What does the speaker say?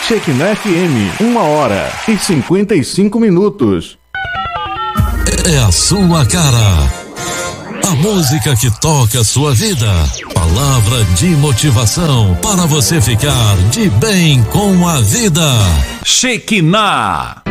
Shekinah FM, 1h55. É a sua cara. A música que toca a sua vida. Palavra de motivação para você ficar de bem com a vida. Shekinah.